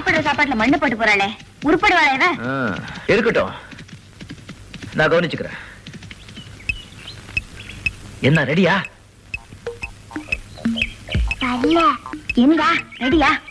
சாப்பிடுற சாப்பாட்டுல மண்ணு போட்டு போறாளே, உருப்படுவாளே இவ? இருக்கட்டும், நான் கவனிச்சுக்கிறேன். என்ன ரெடியா? எங்க ரெடியா?